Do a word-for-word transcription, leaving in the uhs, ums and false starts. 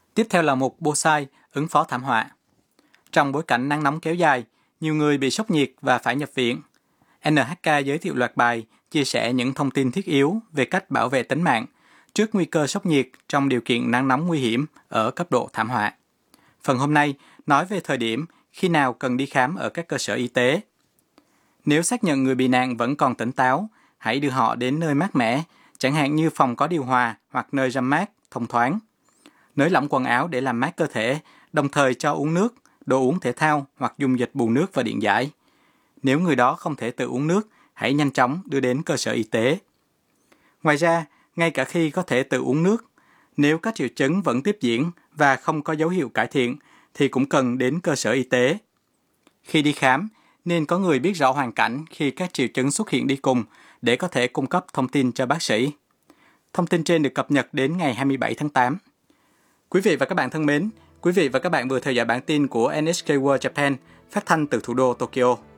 Tiếp theo là mục Bonsai, ứng phó thảm họa. Trong bối cảnh nắng nóng kéo dài, nhiều người bị sốc nhiệt và phải nhập viện. en hát ca giới thiệu loạt bài chia sẻ những thông tin thiết yếu về cách bảo vệ tính mạng trước nguy cơ sốc nhiệt trong điều kiện nắng nóng nguy hiểm ở cấp độ thảm họa. Phần hôm nay nói về thời điểm khi nào cần đi khám ở các cơ sở y tế. Nếu xác nhận người bị nạn vẫn còn tỉnh táo, hãy đưa họ đến nơi mát mẻ, chẳng hạn như phòng có điều hòa hoặc nơi râm mát, thông thoáng. Nới lỏng quần áo để làm mát cơ thể, đồng thời cho uống nước, đồ uống thể thao hoặc dùng dịch bù nước và điện giải. Nếu người đó không thể tự uống nước, hãy nhanh chóng đưa đến cơ sở y tế. Ngoài ra, ngay cả khi có thể tự uống nước, nếu các triệu chứng vẫn tiếp diễn và không có dấu hiệu cải thiện, thì cũng cần đến cơ sở y tế. Khi đi khám, nên có người biết rõ hoàn cảnh khi các triệu chứng xuất hiện đi cùng để có thể cung cấp thông tin cho bác sĩ. Thông tin trên được cập nhật đến ngày hai mươi bảy tháng tám. Quý vị và các bạn thân mến, quý vị và các bạn vừa theo dõi bản tin của en ếch kê World Japan phát thanh từ thủ đô Tokyo.